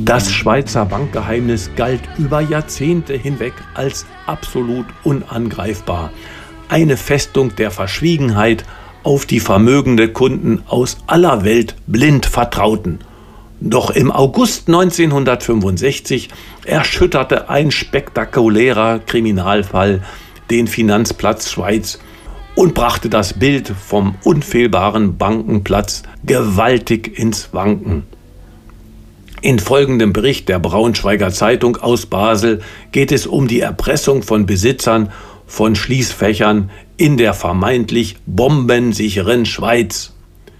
Das Schweizer Bankgeheimnis galt über Jahrzehnte hinweg als absolut unangreifbar. Eine Festung der Verschwiegenheit, auf die vermögende Kunden aus aller Welt blind vertrauten. Doch im August 1965 erschütterte ein spektakulärer Kriminalfall den Finanzplatz Schweiz und brachte das Bild vom unfehlbaren Bankenplatz gewaltig ins Wanken. In folgendem Bericht der Braunschweiger Zeitung aus Basel geht es um die Erpressung von Besitzern von Schließfächern in der vermeintlich bombensicheren Schweiz.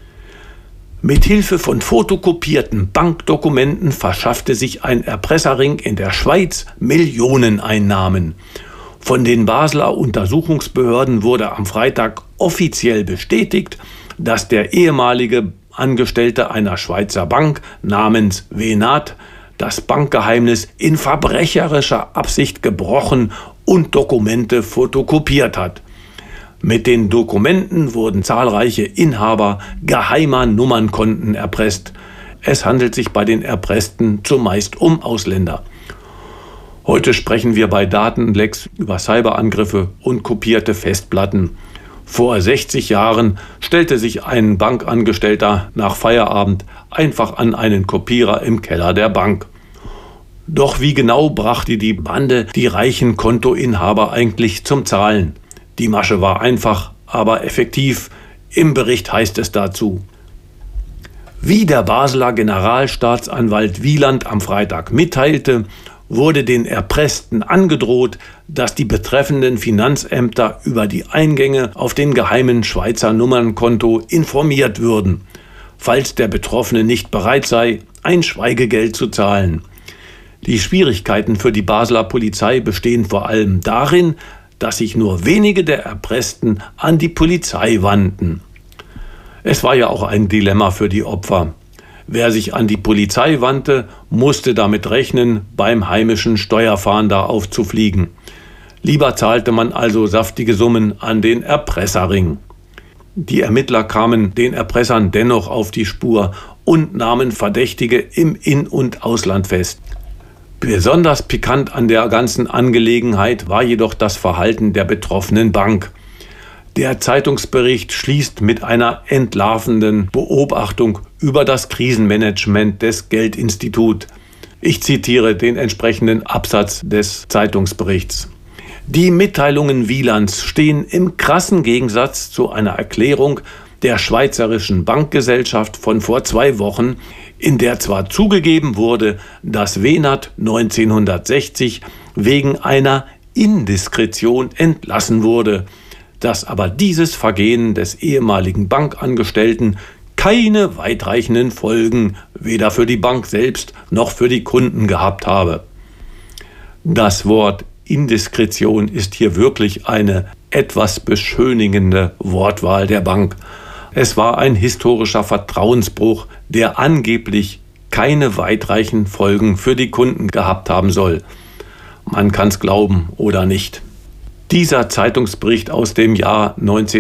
Mithilfe von fotokopierten Bankdokumenten verschaffte sich ein Erpresserring in der Schweiz Millioneneinnahmen. Von den Basler Untersuchungsbehörden wurde am Freitag offiziell bestätigt, dass der ehemalige Angestellte einer Schweizer Bank namens Venat das Bankgeheimnis in verbrecherischer Absicht gebrochen und Dokumente fotokopiert hat. Mit den Dokumenten wurden zahlreiche Inhaber geheimer Nummernkonten erpresst. Es handelt sich bei den Erpressten zumeist um Ausländer. Heute sprechen wir bei Datenlecks über Cyberangriffe und kopierte Festplatten. Vor 60 Jahren stellte sich ein Bankangestellter nach Feierabend einfach an einen Kopierer im Keller der Bank. Doch wie genau brachte die Bande die reichen Kontoinhaber eigentlich zum Zahlen? Die Masche war einfach, aber effektiv. Im Bericht heißt es dazu: Wie der Basler Generalstaatsanwalt Wieland am Freitag mitteilte, wurde den Erpressten angedroht, dass die betreffenden Finanzämter über die Eingänge auf den geheimen Schweizer Nummernkonto informiert würden, falls der Betroffene nicht bereit sei, ein Schweigegeld zu zahlen. Die Schwierigkeiten für die Basler Polizei bestehen vor allem darin, dass sich nur wenige der Erpressten an die Polizei wandten. Es war ja auch ein Dilemma für die Opfer. Wer sich an die Polizei wandte, musste damit rechnen, beim heimischen Steuerfahnder aufzufliegen. Lieber zahlte man also saftige Summen an den Erpresserring. Die Ermittler kamen den Erpressern dennoch auf die Spur und nahmen Verdächtige im In- und Ausland fest. Besonders pikant an der ganzen Angelegenheit war jedoch das Verhalten der betroffenen Bank. Der Zeitungsbericht schließt mit einer entlarvenden Beobachtung über das Krisenmanagement des Geldinstituts. Ich zitiere den entsprechenden Absatz des Zeitungsberichts. Die Mitteilungen Wielands stehen im krassen Gegensatz zu einer Erklärung der Schweizerischen Bankgesellschaft von vor 2 Wochen, in der zwar zugegeben wurde, dass Venat 1960 wegen einer Indiskretion entlassen wurde, dass aber dieses Vergehen des ehemaligen Bankangestellten keine weitreichenden Folgen weder für die Bank selbst noch für die Kunden gehabt habe. Das Wort Indiskretion ist hier wirklich eine etwas beschönigende Wortwahl der Bank. Es war ein historischer Vertrauensbruch, der angeblich keine weitreichenden Folgen für die Kunden gehabt haben soll. Man kann's glauben oder nicht. Dieser Zeitungsbericht aus dem Jahr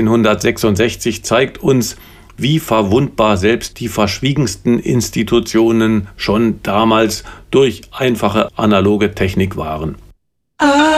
1966 zeigt uns, wie verwundbar selbst die verschwiegensten Institutionen schon damals durch einfache analoge Technik waren.